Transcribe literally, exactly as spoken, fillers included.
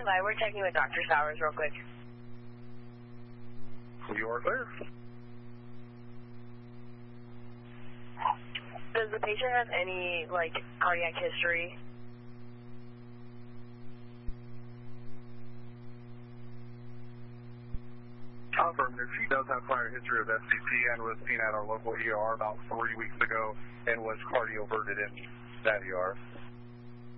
by. We're checking with Doctor Sowers real quick. You are clear. Does the patient have any, like, cardiac history? Affirmative. She does have prior history of S C P and was seen at our local E R about three weeks ago and was cardioverted in that E R.